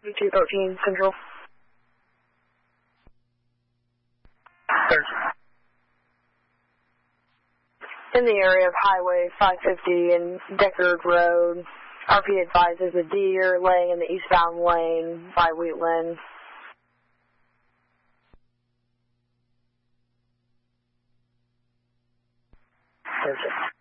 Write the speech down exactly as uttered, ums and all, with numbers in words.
two thirteen Central. There's In the area of Highway five fifty and Deckard Road, R P advises a deer laying in the eastbound lane by Wheatland. There's